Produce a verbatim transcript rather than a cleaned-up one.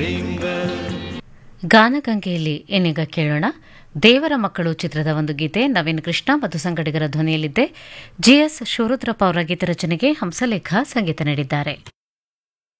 ಗಾನಗಂಗೆಯಲ್ಲಿ ಏನೀಗ ಕೇಳೋಣ ದೇವರ ಮಕ್ಕಳು ಚಿತ್ರದ ಒಂದು ಗೀತೆ. ನವೀನ್ ಕೃಷ್ಣ ಮತ್ತು ಸಂಗಡಿಗರ ಧ್ವನಿಯಲ್ಲಿದ್ದೆ. ಜಿಎಸ್ ಶಿವರುದ್ರಪ್ಪ ಅವರ ಗೀತೆ ರಚನೆಗೆ ಹಂಸಲೇಖ ಸಂಗೀತ ನೀಡಿದ್ದಾರೆ.